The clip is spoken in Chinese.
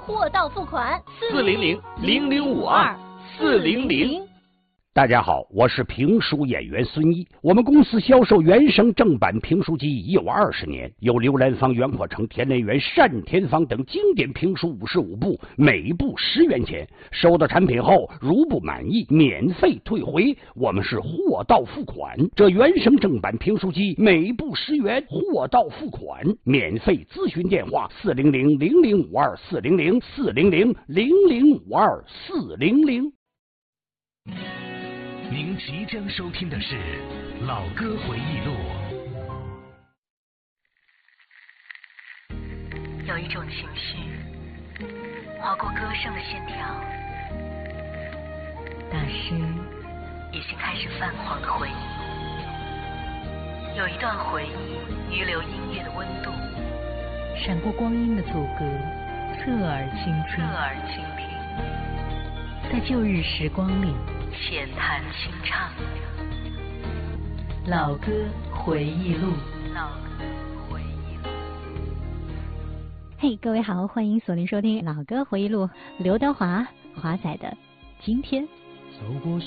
货到付款 400-0052-400。大家好，我是评书演员孙一。我们公司销售原声正版评书机已有20年，有刘兰芳、袁阔成、田连元、单田芳等经典评书55部，每部10元钱。收到产品后，如不满意，免费退回。我们是货到付款。这原声正版评书机每部10元，货到付款，免费咨询电话400-0052-400，400-0052-400。 您即将收听的是《老歌回忆录》。 有一种情绪划过歌声的线条，大师已经开始泛黄的回忆。有一段回忆遗留音乐的温度，闪过光阴的阻隔，侧耳倾听，在旧日时光里浅谈轻唱。老歌回忆录。 嘿，各位好，欢迎锁定收听老歌回忆录，刘德华华仔的今天。 走过